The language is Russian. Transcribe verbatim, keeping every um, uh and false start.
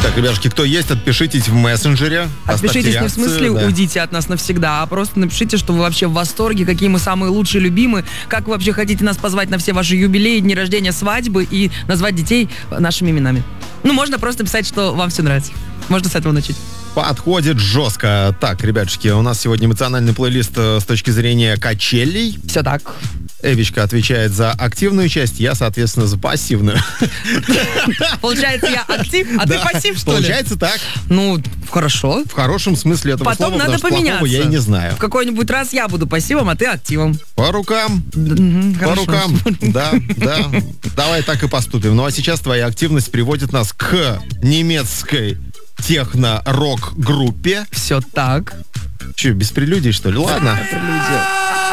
Так, ребяшки, кто есть, отпишитесь в мессенджере. Отпишитесь не в смысле да. уйдите от нас навсегда, а просто напишите, что вы вообще в восторге, какие мы самые лучшие, любимые, как вы вообще хотите нас позвать на все ваши юбилеи, дни рождения, свадьбы и назвать детей нашими именами. Ну, можно просто писать, что вам все нравится. Можно с этого начать. Подходит жестко. Так, ребятушки, у нас сегодня эмоциональный плейлист с точки зрения качелей. Все так. Эвичка отвечает за активную часть, я, соответственно, за пассивную. Получается, я актив, а ты пассив, что ли? Получается так. Ну, хорошо. В хорошем смысле этого Потом слова, надо потому что поменяться. плохого я и не знаю. В какой-нибудь раз я буду пассивом, а ты активом. По рукам. М, По хорошо. рукам. Да, да. Давай так и поступим. Ну а сейчас твоя активность приводит нас к немецкой техно-рок-группе. Все так. Че, без прелюдий, что ли? Ладно. Прелюдия.